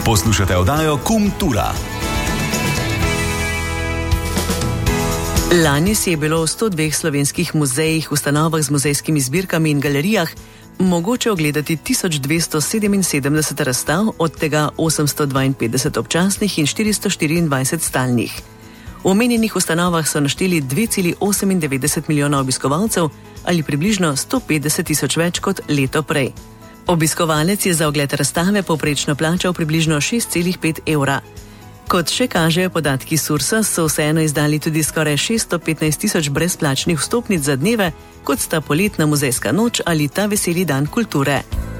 Poslušate oddajo Kultura. Lani si je bilo v 102 slovenskih muzejih, ustanovah z muzejskimi zbirkami in galerijah mogoče ogledati 1277 razstav, od tega 852 občasnih in 424 stalnih. V omenjenih ustanovah so našteli 2,98 milijona obiskovalcev ali približno 150 tisoč več kot leto prej. Obiskovalec je za ogled razstave povprečno plačal približno 6,5 evra. Kot še kažejo podatki Sursa, so vseeno izdali tudi skoraj 615 tisoč brezplačnih vstopnic za dneve, kot sta poletna muzejska noč ali ta veseli dan kulture.